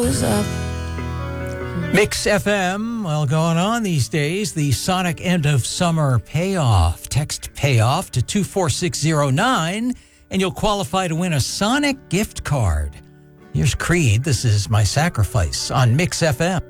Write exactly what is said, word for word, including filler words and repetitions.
goes up. Mix F M, well, going on these days, the Sonic End of Summer Payoff. Text payoff to two four six zero nine, and you'll qualify to win a Sonic gift card. Here's Creed. This is My Sacrifice on Mix F M.